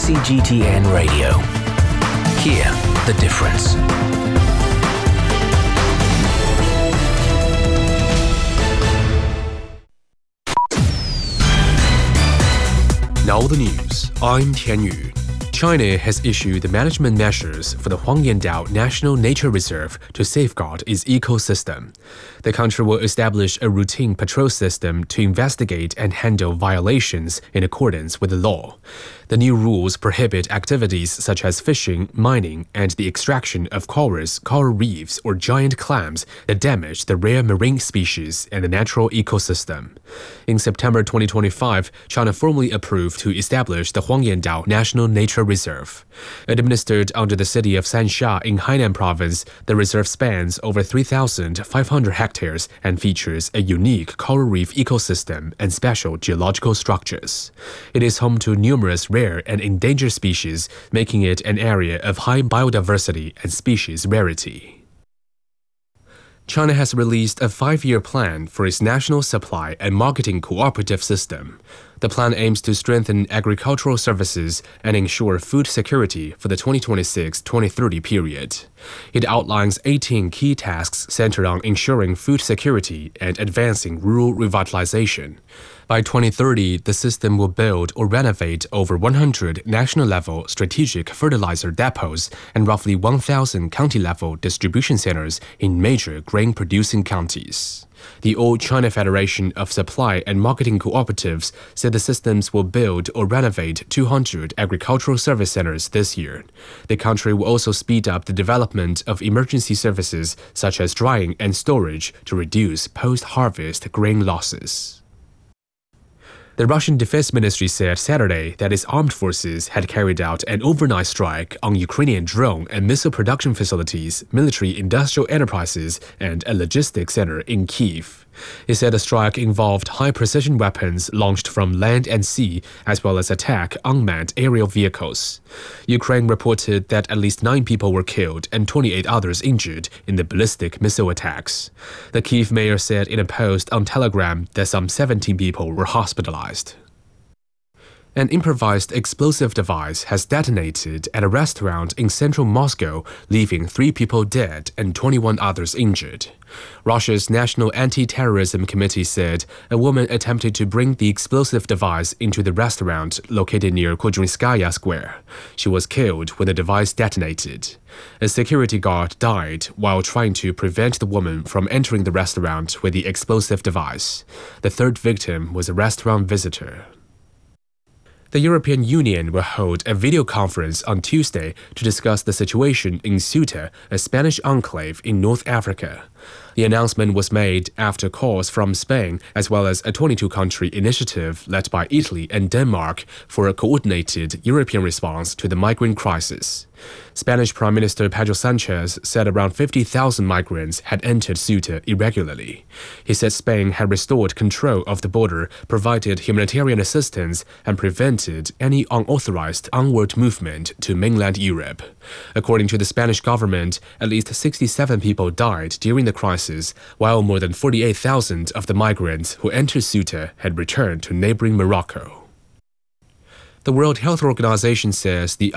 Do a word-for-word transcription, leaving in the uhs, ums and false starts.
C G T N Radio. Hear the difference. Now the news. I'm Tian Yu. China has issued management measures for the Huangyandao National Nature Reserve to safeguard its ecosystem. The country will establish a routine patrol system to investigate and handle violations in accordance with the law. The new rules prohibit activities such as fishing, mining, and the extraction of corals, coral reefs, or giant clams that damage the rare marine species and the natural ecosystem. In September twenty twenty-five, China formally approved to establish the Huangyandao National Nature Reserve. Administered under the city of Sansha in Hainan Province, the reserve spans over three thousand five hundred hectares and features a unique coral reef ecosystem and special geological structures. It is home to numerous rare and endangered species, making it an area of high biodiversity and species rarity. China has released a five-year plan for its national supply and marketing cooperative system. The plan aims to strengthen agricultural services and ensure food security for the twenty twenty-six to twenty thirty period. It outlines eighteen key tasks centered on ensuring food security and advancing rural revitalization. By twenty thirty, the system will build or renovate over one hundred national-level strategic fertilizer depots and roughly one thousand county-level distribution centers in major grain-producing counties. The All China Federation of Supply and Marketing Cooperatives said the systems will build or renovate two hundred agricultural service centers this year. The country will also speed up the development of emergency services such as drying and storage to reduce post-harvest grain losses. The Russian Defense Ministry said Saturday that its armed forces had carried out an overnight strike on Ukrainian drone and missile production facilities, military industrial enterprises, and a logistics center in Kyiv. It said the strike involved high-precision weapons launched from land and sea, as well as attack unmanned aerial vehicles. Ukraine reported that at least nine people were killed and twenty-eight others injured in the ballistic missile attacks. The Kyiv mayor said in a post on Telegram that some seventeen people were hospitalized. An improvised explosive device has detonated at a restaurant in central Moscow, leaving three people dead and twenty-one others injured. Russia's National Anti-Terrorism Committee said a woman attempted to bring the explosive device into the restaurant located near Kuzhinskaya Square. She was killed when the device detonated. A security guard died while trying to prevent the woman from entering the restaurant with the explosive device. The third victim was a restaurant visitor. The European Union will hold a video conference on Tuesday to discuss the situation in Ceuta, a Spanish enclave in North Africa. The announcement was made after calls from Spain, as well as a twenty-two country initiative led by Italy and Denmark for a coordinated European response to the migrant crisis. Spanish Prime Minister Pedro Sanchez said around fifty thousand migrants had entered Ceuta irregularly. He said Spain had restored control of the border, provided humanitarian assistance, and prevented any unauthorized onward movement to mainland Europe. According to the Spanish government, at least sixty-seven people died during the crisis, while more than forty-eight thousand of the migrants who entered Ceuta had returned to neighboring Morocco. The World Health Organization says the